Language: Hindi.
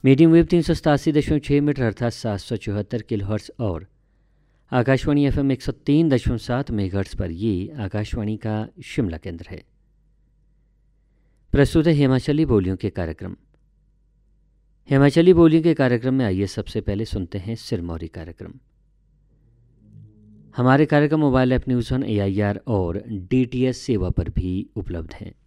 मीडियम वेव 387.6 मीटर अर्थात 774 किलोहर्ट्ज़ और आकाशवाणी FM 103.7 मेगाहर्ट्ज़ पर ये आकाशवाणी का शिमला केंद्र है। प्रस्तुत है हिमाचली बोलियों के कार्यक्रम। हिमाचली बोलियों के कार्यक्रम में आइए सबसे पहले सुनते हैं सिरमौरी कार्यक्रम। हमारे कार्यक्रम mobile app news on AIR और DTS सेवा पर भी उपलब्ध हैं।